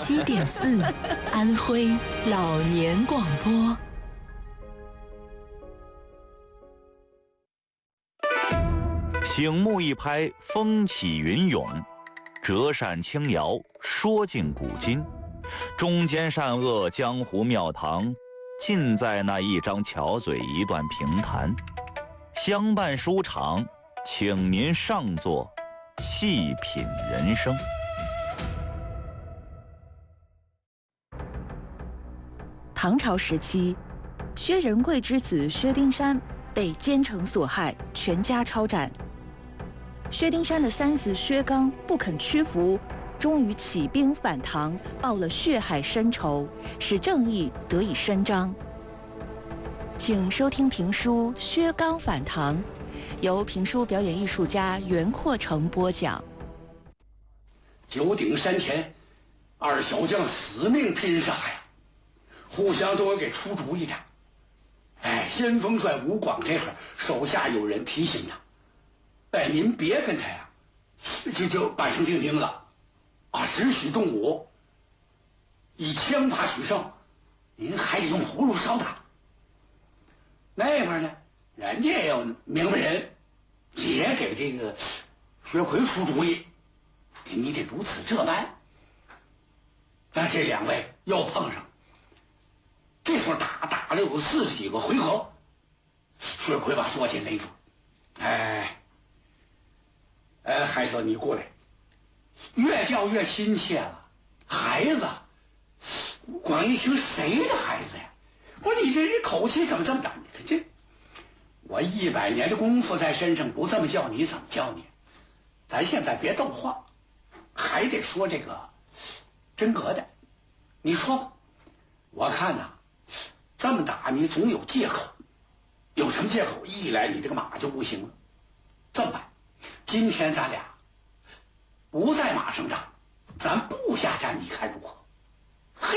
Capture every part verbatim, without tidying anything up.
七点四，安徽老年广播。 醒目一拍，风起云涌；折扇轻摇，说尽古今。忠奸善恶，江湖庙堂，尽在那一张巧嘴，一段评弹。相伴书场，请您上座，细品人生。 唐朝时期，薛仁贵之子薛丁山被奸臣所害，全家抄斩。薛丁山的三子薛刚不肯屈服，终于起兵反唐，报了血海深仇，使正义得以伸张。请收听评书《薛刚反唐》，由评书表演艺术家袁阔成播讲。 九鼎山前，二小将死命拼杀呀，互相都有给出主意的。哎，先锋帅吴广这会儿手下有人提醒他，哎，您别跟他呀，这就板上钉钉了啊，只许动武，以枪法取胜，您还得用葫芦烧他。那会儿呢，人家也有明白人，也给这个薛奎出主意，你得如此这般。但这两位又碰上，这会儿打打了有四十几个回合，薛奎把缩紧勒住。哎，哎，孩子，你过来，越叫越亲切了。孩子，广一听谁的孩子呀？我说你这人口气怎么这么大？你看这，我一百年的功夫在身上，不这么叫你怎么叫你？咱现在别逗话，还得说这个真格的。你说吧，我看呐，这么打你总有借口。有什么借口？一来你这个马就不行了。这么办，今天咱俩不在马上战，咱步下战，你看如何？嘿，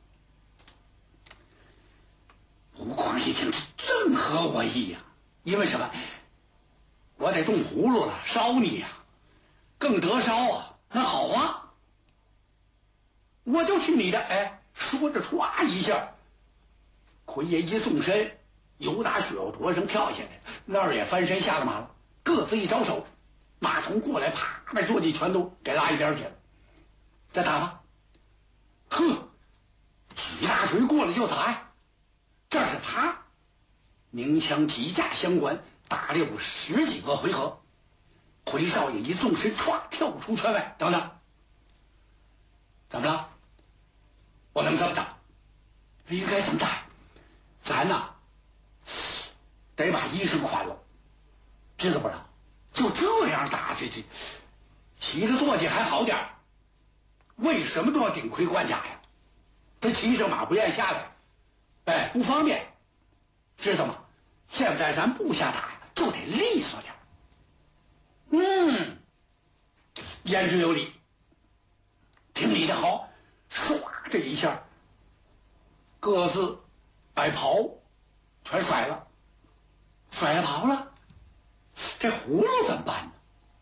吴广一听，正合我意呀、啊！因为什么？我得动葫芦了，烧你呀、啊，更得烧啊！那好啊，我就听你的。哎，说着唰一下，奎爷一纵身，由打雪垛上跳下来，那儿也翻身下了马了，各自一招手，马虫过来，啪，把坐骑全都给拉一边去了。再打吧，呵，举大锤过来就打呀！这是啪，鸣枪提架相关，打了有十几个回合。奎少爷一纵身，唰跳出圈外。等等，怎么了？我能这么打？应该怎么打？咱呐、啊，得把衣裳宽了，知道不知道？就这样打，这这骑着坐骑还好点，为什么都要顶盔贯甲呀？他骑上马不愿下来，哎，不方便，知道吗？现在咱部下打呀，就得利索点。嗯，言之有理，听你的好。唰，这一下，各自把袍全甩了，甩了袍了，这葫芦怎么办呢？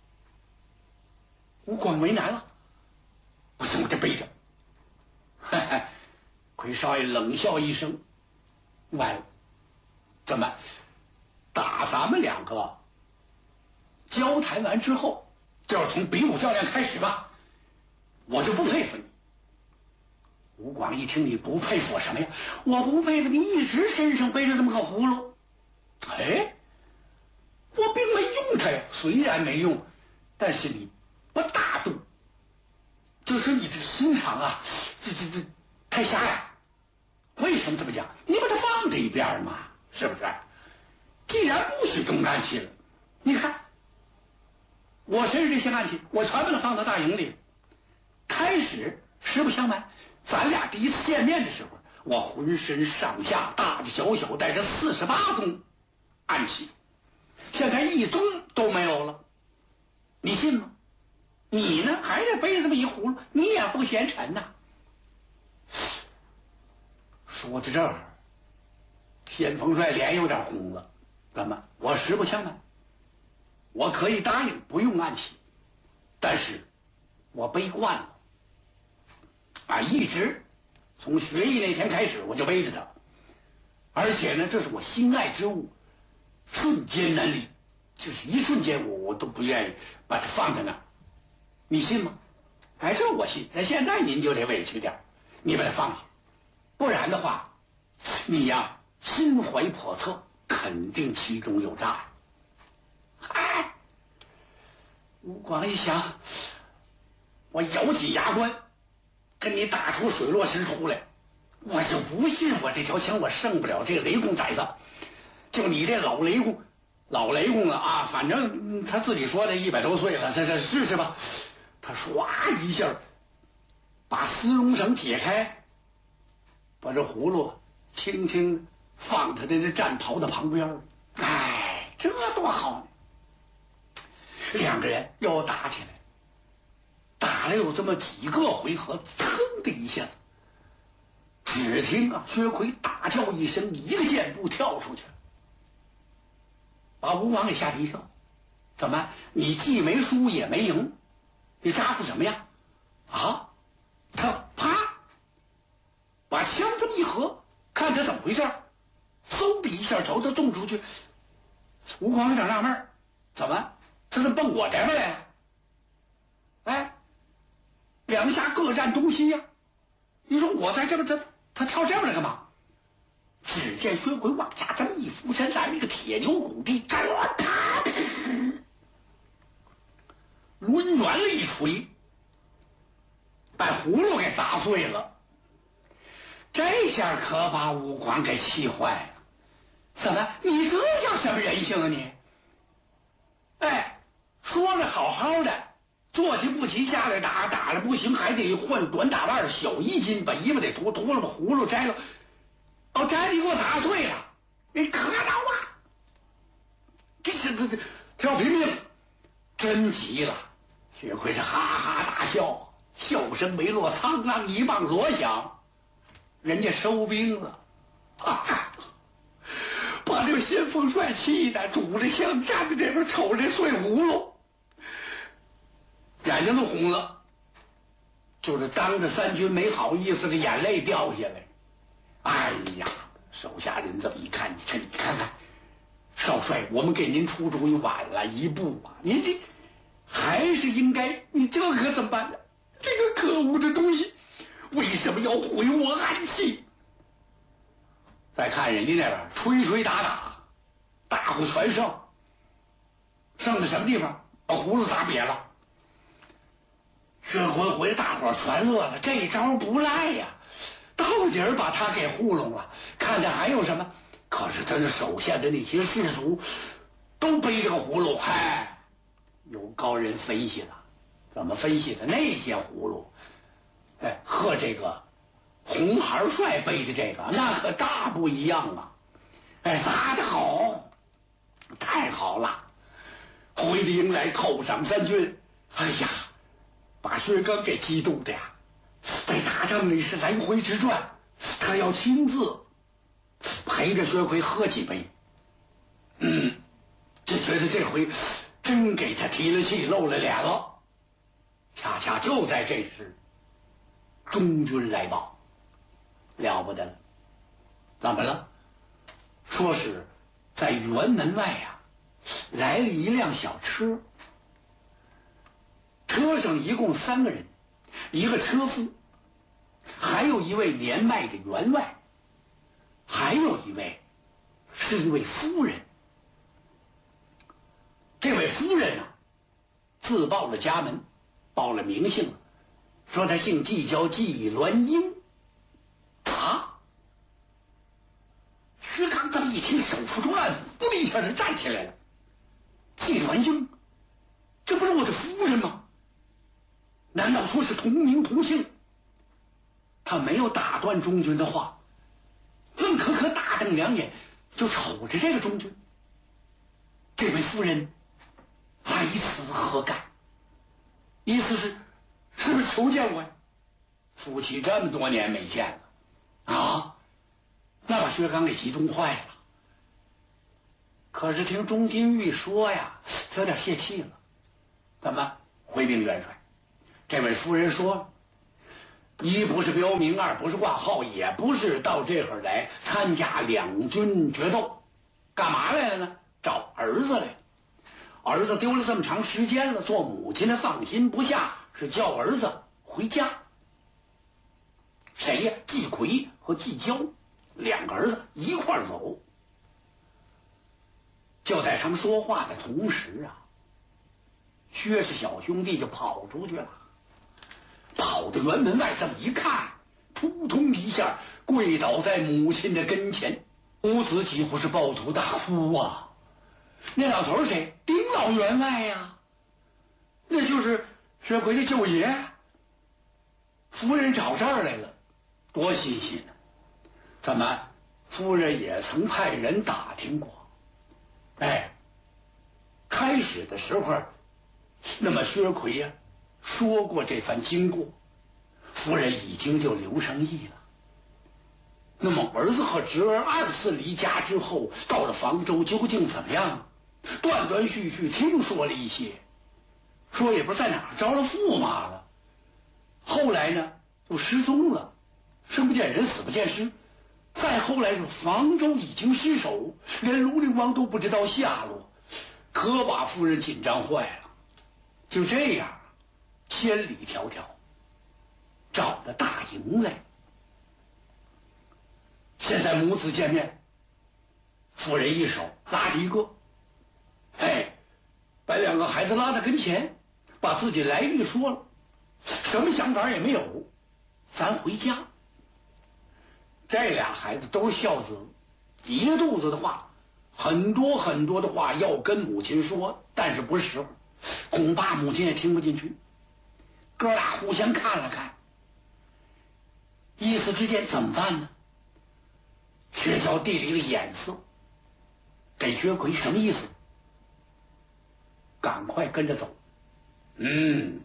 吴广为难了，不行，我这背着。嘿嘿，奎少爷冷笑一声，完了，这么打咱们两个交谈完之后，就要从比武较量开始吧，我就不佩服你。吴广一听，你不佩服我什么呀？我不佩服你一直身上背着这么个葫芦。哎，我并没用它呀，虽然没用，但是你不大度，就是你这心肠啊，这这这太狭隘。为什么这么讲？你把它放在一边嘛，是不是？既然不许动暗器了，你看我身上这些暗器，我全把它放到大营里。开始实不相瞒，咱俩第一次见面的时候，我浑身上下大大小小带着四十八宗暗器，现在一宗都没有了，你信吗？你呢，还得背这么一葫芦，你也不嫌沉呐。说到这儿，先锋帅脸有点红了。怎么？我实不相瞒，我可以答应不用暗器，但是我背惯了。 啊，一直从学艺那天开始我就背着它，而且呢，这是我心爱之物，瞬间难离，就是一瞬间我我都不愿意把它放在那儿，你信吗？哎，这我信。那现在您就得委屈点，你把它放下，不然的话，你呀心怀叵测，肯定其中有诈。哎，吴广一想，我咬紧牙关，跟你打出水落石出来，我就不信我这条枪我胜不了这雷公崽子。就你这老雷公，老雷公了啊！反正他自己说的一百多岁了，这这试试吧。他唰一下把丝绒绳解开，把这葫芦轻轻放他的这战袍的旁边。哎，这多好呢！两个人又打起来，打了有这么几个回合，噌的一下子，只听啊薛奎大叫一声，一个箭步跳出去了，把吴广给吓了一跳。怎么，你既没输也没赢，你咋呼什么呀？啊！他啪把枪这么一合，看他怎么回事，嗖的一下朝他中出去。吴广有点纳闷，怎么这是奔我这边来了？哎，两下各占东西呀！你说我在这边，他他跳这边来干嘛？只见薛奎往下这么一俯身，来了一个铁牛拱地，啪，抡圆了一锤，把葫芦给砸碎了。这下可把吴广给气坏了。怎么，你这叫什么人性啊你？哎，说着好好的，坐起不齐，下来打，打了不行，还得换短打腕，小一斤，把衣服得脱，脱了把葫芦摘了，哦，摘你给我砸碎了，你可恼啊！这是这这要拼命，真急了。薛奎是哈哈大笑，笑声没落，苍啷一棒锣响，人家收兵了。啊，把这个先锋帅气的，拄着枪站在这边瞅着碎葫芦，眼睛都红了，就是当着三军没好意思的眼泪掉下来。哎呀，手下人这么一看，你看你看看，少帅，我们给您出主意晚了一步啊！您这还是应该，你这可怎么办呢？这个可恶的东西为什么要毁我暗器？再看人家那边吹吹打打，大呼全胜，胜在什么地方？把葫芦砸瘪了。薛奎回大伙全乐了，这招不赖呀，到底儿把他给糊弄了，看着还有什么？可是他的手下的那些士卒都背着个葫芦。嗨，有高人分析了，怎么分析的？那些葫芦，哎，和这个红孩帅背的这个那可大不一样啊！哎，砸得好，太好了！回的营来犒赏三军。哎呀，把薛刚给激动的呀，在打仗里是来回直转，他要亲自陪着薛奎喝几杯。嗯，就觉得这回真给他提了气，露了脸了。恰恰就在这时，中军来报，了不得了，怎么了？说是在辕门外呀、啊，来了一辆小车，车上一共三个人，一个车夫，还有一位年迈的员外，还有一位是一位夫人。这位夫人呢、啊，自报了家门，报了名姓，说他姓纪，叫纪鸾英。啊！薛刚这么一听，手扶住案子，不的一下就站起来了。纪鸾英，这不是我的夫人吗？难道说是同名同姓？他没有打断中军的话，愣可可大瞪两眼，就瞅着这个中军。这位夫人来此何干？意思是是不是求见我呀？夫妻这么多年没见了啊，那把薛刚给激动坏了。可是听钟金玉说呀，他有点泄气了。怎么？回禀元帅，这位夫人说， 一不是标名，二不是挂号，也不是到这会儿来参加两军决斗，干嘛来了呢？找儿子来了。儿子丢了这么长时间了，做母亲的放心不下，是叫儿子回家。谁呀？季逵和季交两个儿子一块儿走。就在他们说话的同时啊，薛氏小兄弟就跑出去了，跑到辕门外，这么一看，扑通一下跪倒在母亲的跟前，母子几乎是抱头大哭啊。那老头是谁？丁老员外呀，那就是薛奎的舅爷。夫人找这儿来了，多新鲜呢！怎么，夫人也曾派人打听过？哎，开始的时候，那么薛奎呀说过这番经过，夫人已经就留上意了。那么儿子和侄儿二次离家之后，到了房州究竟怎么样？断断续续听说了一些，说也不知在哪儿着了驸马了，后来呢就失踪了，生不见人死不见尸，再后来是房州已经失守，连庐陵王都不知道下落，可把夫人紧张坏了。就这样千里迢迢找到大营来。现在母子见面，夫人一手拉着一个，哎，把两个孩子拉到跟前，把自己来历说了，什么想法也没有，咱回家。这俩孩子都是孝子，一个肚子的话，很多很多的话要跟母亲说，但是不是时候，恐怕母亲也听不进去。哥俩互相看了看，一时之间怎么办呢？薛娇递了一个眼色给薛奎，什么意思？赶快跟着走。嗯，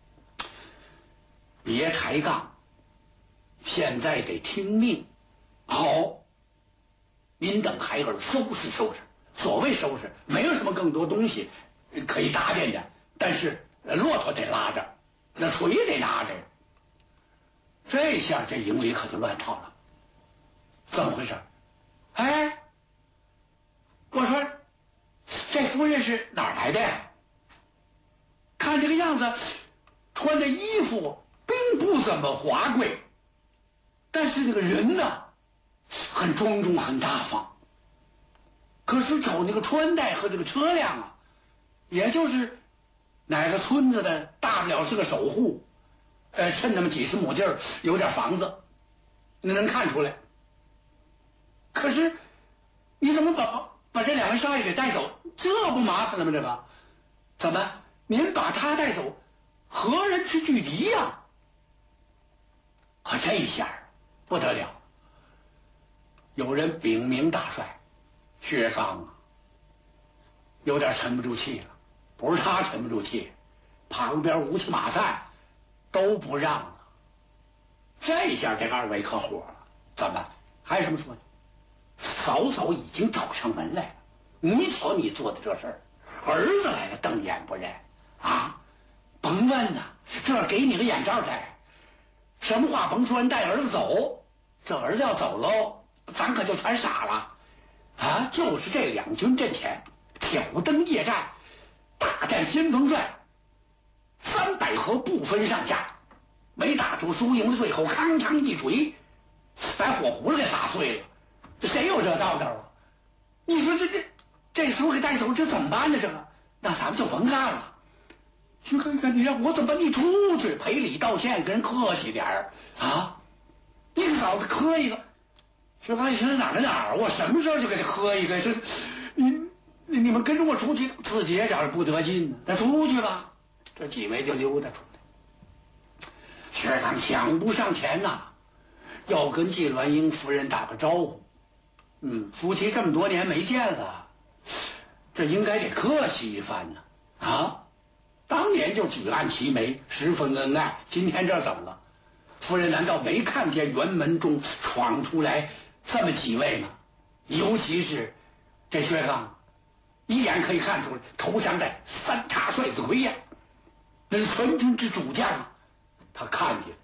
别抬杠，现在得听命。好，您等孩儿收拾收拾。所谓收拾，没有什么更多东西可以搭建的，但是骆驼得拉着，那锤得拿着。这下这营里可就乱套了。怎么回事？哎，我说这夫人是哪儿来的呀？看这个样子，穿的衣服并不怎么华贵，但是那个人呢，很庄重很大方。可是瞅那个穿戴和这个车辆啊，也就是哪个村子的，大不了是个守户，呃，趁那么几十亩地儿有点房子，那能看出来。可是你怎么把把这两位少爷给带走？这不麻烦了吗？这个怎么您把他带走，何人去拒敌呀？可这一下不得了，有人禀明大帅，薛刚啊，有点沉不住气了。不是他沉不住气，旁边吴起马赞都不让了。这一下这二位可火了，怎么还什么说呢？嫂嫂已经找上门来了，你瞧你做的这事儿，儿子来了瞪眼不认啊！甭问呐，这给你个眼罩戴，什么话甭说，你带儿子走，这儿子要走喽，咱可就全傻了啊！就是这两军阵前挑灯夜战，大战先锋传，三百合不分上下，没打出输赢的最后康康一锤，把火葫芦给打碎了。这谁有这道道啊？你说这这这时候给带走，这怎么办呢？这个那咱们就甭干了。徐哥哥，你让我怎么办？你出去赔礼道歉，跟人客气点儿啊！你给嫂子磕一个。徐哥，你说哪儿的哪儿？我什么时候就给他磕一个？这你你你们跟着我出去，自己也觉着不得劲呢。那出去吧。这几位就溜达出来。薛刚抢不上前呐，要跟季鸾英夫人打个招呼。嗯，夫妻这么多年没见了，这应该得客气一番呢。啊，当年就举案齐眉，十分恩爱，今天这怎么了？夫人难道没看见辕门中闯出来这么几位吗？尤其是这薛刚，一眼可以看出来，头上戴三叉帅子盔呀，那是全军之主将啊。他看见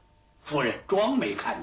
夫人装没看见。